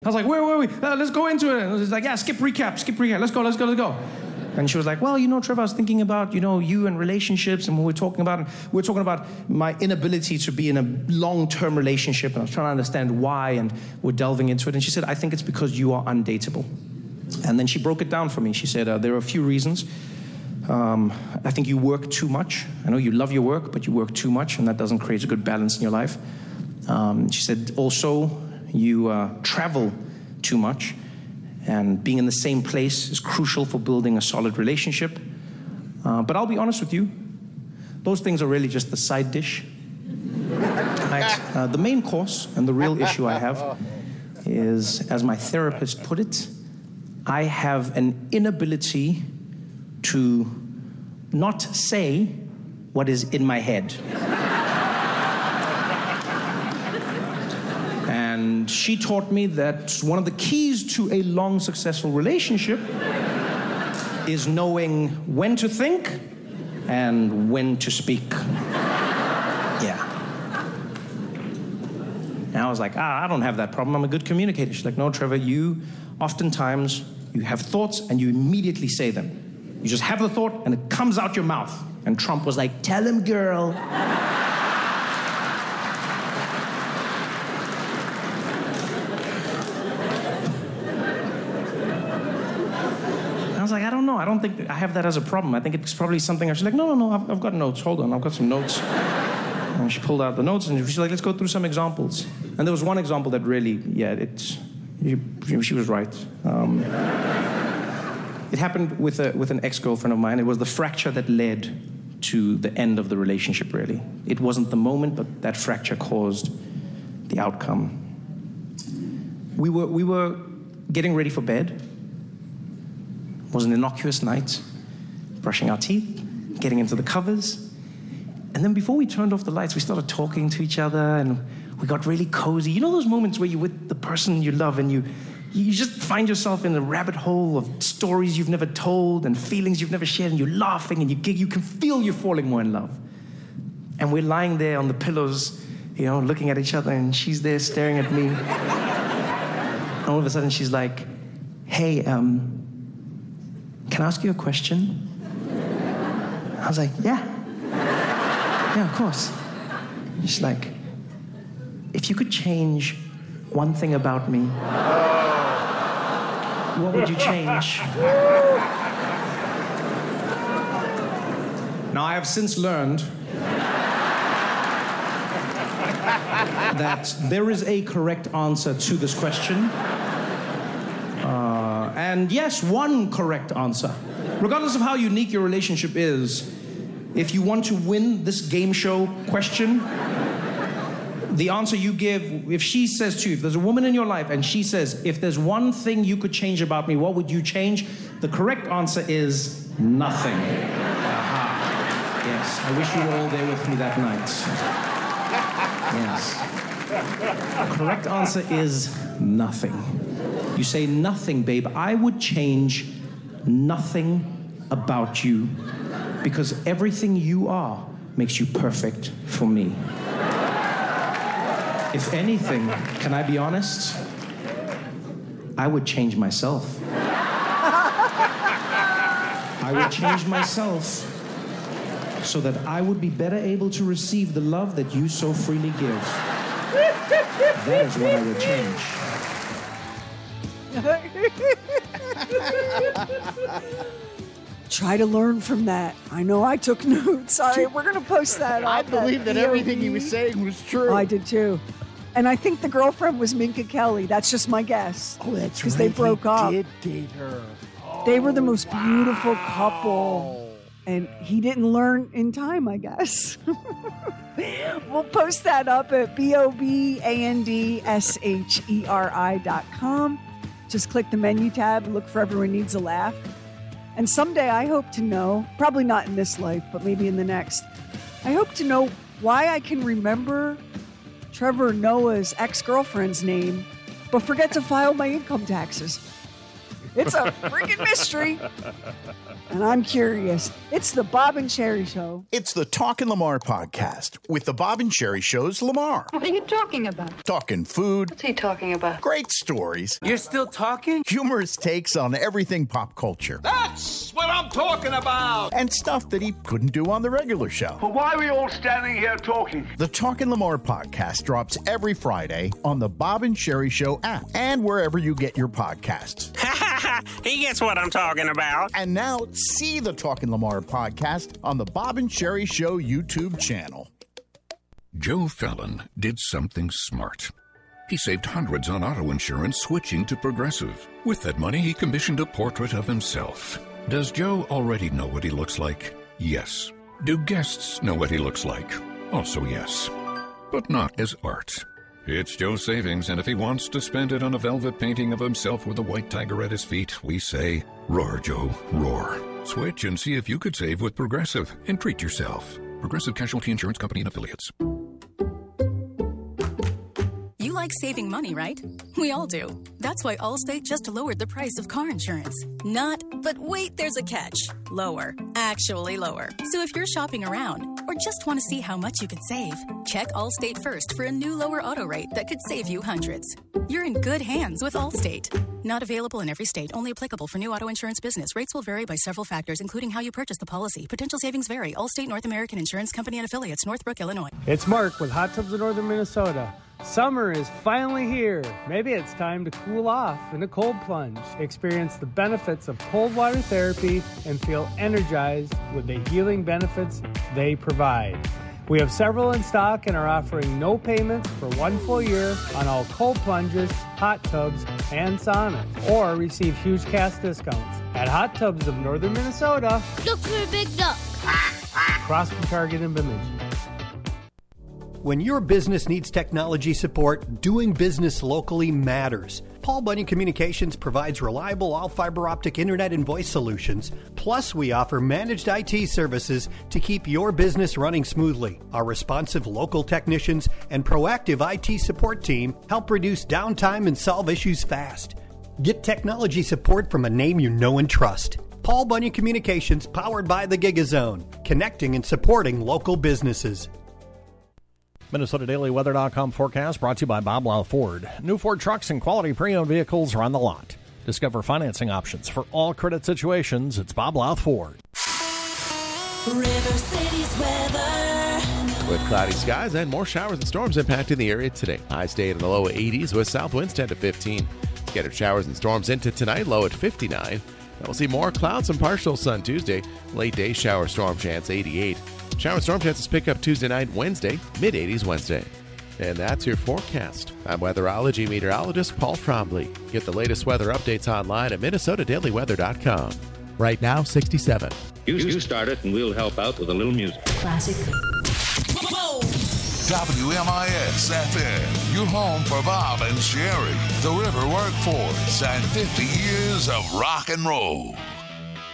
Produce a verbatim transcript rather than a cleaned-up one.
I was like, where were we? Uh, let's go into it. And it was like, yeah, skip recap, skip recap. Let's go, let's go, let's go. And she was like, well, you know, Trevor, I was thinking about, you know, you and relationships and what we're talking about. And we're talking about my inability to be in a long-term relationship. And I was trying to understand why, and we're delving into it. And she said, I think it's because you are undateable. And then she broke it down for me. She said, uh, there are a few reasons. Um, I think you work too much. I know you love your work, but you work too much, and that doesn't create a good balance in your life. Um, she said, also, you uh, travel too much, and being in the same place is crucial for building a solid relationship. Uh, but I'll be honest with you, those things are really just the side dish. Right? Uh, the main course and the real issue I have is, as my therapist put it, I have an inability to not say what is in my head. And she taught me that one of the keys to a long, successful relationship is knowing when to think and when to speak. Yeah. And I was like, ah, I don't have that problem. I'm a good communicator. She's like, no, Trevor, you oftentimes, you have thoughts and you immediately say them. You just have the thought and it comes out your mouth. And Trump was like, tell him, girl. I was like, I don't know. I don't think I have that as a problem. I think it's probably something. She's like, no, no, no, I've, I've got notes. Hold on, I've got some notes. And she pulled out the notes and she's like, let's go through some examples. And there was one example that really, yeah, it's, she, she was right. Um, it happened with a, with an ex-girlfriend of mine. It was the fracture that led to the end of the relationship, really. It wasn't the moment, but that fracture caused the outcome. We were, we were getting ready for bed. It was an innocuous night, brushing our teeth, getting into the covers. And then before we turned off the lights, we started talking to each other and we got really cozy. You know those moments where you're with the person you love and you, you just find yourself in a rabbit hole of stories you've never told and feelings you've never shared, and you're laughing and you, you can feel you're falling more in love. And we're lying there on the pillows, you know, looking at each other, and she's there staring at me. And all of a sudden she's like, hey, um, can I ask you a question? I was like, yeah. Yeah, of course. She's like, if you could change one thing about me, what would you change? Now, I have since learned that there is a correct answer to this question. Uh, and yes, one correct answer. Regardless of how unique your relationship is, if you want to win this game show question, the answer you give, if she says to you, if there's a woman in your life and she says, if there's one thing you could change about me, what would you change? The correct answer is nothing. Aha. Yes, I wish you were all there with me that night. Yes. The correct answer is nothing. You say, nothing, babe. I would change nothing about you because everything you are makes you perfect for me. If anything, can I be honest? I would change myself. I would change myself so that I would be better able to receive the love that you so freely give. That is what I would change. Try to learn from that. I know I took notes. All right, we're going to post that. I believe that everything he was saying was true. Oh, I did too. And I think the girlfriend was Minka Kelly. That's just my guess. Oh, that's right. Because they broke he up. did date her. Oh, they were the most wow. beautiful couple. And he didn't learn in time, I guess. We'll post that up at B O B A N D S H E R I dot com. Just click the menu tab and look for Everyone Needs a Laugh. And someday I hope to know, probably not in this life, but maybe in the next, I hope to know why I can remember Trevor Noah's ex-girlfriend's name, but forget to file my income taxes. It's a freaking mystery. And I'm curious. It's the Bob and Sherry Show. It's the Talkin' Lamar podcast with the Bob and Sherry Show's Lamar. What are you talking about? Talking food. What's he talking about? Great stories. You're still talking? Humorous takes on everything pop culture. That's what I'm talking about. And stuff that he couldn't do on the regular show. Well, why are we all standing here talking? The Talkin' Lamar podcast drops every Friday on the Bob and Sherry Show app and wherever you get your podcasts. He gets what I'm talking about. And now see the Talkin' Lamar podcast on the Bob and Sherry Show YouTube channel. Joe Fallon did something smart. He saved hundreds on auto insurance switching to Progressive. With that money, he commissioned a portrait of himself. Does Joe already know what he looks like? Yes. Do guests know what he looks like? Also yes. But not as art. It's Joe's savings, and if he wants to spend it on a velvet painting of himself with a white tiger at his feet, we say, roar, Joe, roar. Switch and see if you could save with Progressive and treat yourself. Progressive Casualty Insurance Company and Affiliates. You like saving money, right? We all do. That's why Allstate just lowered the price of car insurance. Not, but wait, there's a catch. Lower. Actually lower. So if you're shopping around or just want to see how much you could save, check Allstate first for a new lower auto rate that could save you hundreds. You're in good hands with Allstate. Not available in every state. Only applicable for new auto insurance business. Rates will vary by several factors, including how you purchase the policy. Potential savings vary. Allstate North American Insurance Company and Affiliates, Northbrook, Illinois. It's Mark with Hot Tubs of Northern Minnesota. Summer is finally here. Maybe it's time to cool off in a cold plunge. Experience the benefits of cold water therapy and feel energized with the healing benefits they provide. We have several in stock and are offering no payments for one full year on all cold plunges, hot tubs, and saunas, or receive huge cash discounts at Hot Tubs of Northern Minnesota. Look for a big duck. Across from Target and Bemidji. When your business needs technology support, doing business locally matters. Paul Bunyan Communications provides reliable all-fiber optic internet and voice solutions. Plus, we offer managed I T services to keep your business running smoothly. Our responsive local technicians and proactive I T support team help reduce downtime and solve issues fast. Get technology support from a name you know and trust. Paul Bunyan Communications, powered by the GigaZone, connecting and supporting local businesses. Minnesota Daily Weather dot com forecast brought to you by Bob Lau Ford. New Ford trucks and quality pre-owned vehicles are on the lot. Discover financing options for all credit situations. It's Bob Lau Ford. River City's weather. With cloudy skies and more showers and storms impacting the area today. High stayed in the low eighties with south winds ten to fifteen. Scattered showers and storms into tonight, low at fifty-nine. And we'll see more clouds and partial sun Tuesday. Late day shower storm chance eighty-eight. Shower and storm chances pick up Tuesday night, Wednesday, mid-eighties Wednesday. And that's your forecast. I'm weatherology meteorologist Paul Trombley. Get the latest weather updates online at Minnesota Daily Weather dot com. Right now, sixty-seven. You, you start it and we'll help out with a little music. Classic. W M I S F M, your home for Bob and Sherry, the River Workforce, and fifty years of rock and roll.